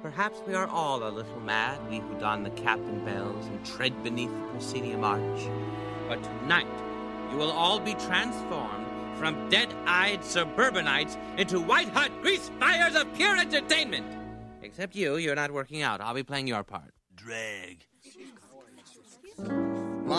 Perhaps we are all a little mad, we who don the captain bells and tread beneath the proscenium arch. But tonight, you will all be transformed from dead-eyed suburbanites into white-hot grease fires of pure entertainment. Except you're not working out. I'll be playing your part. Drag.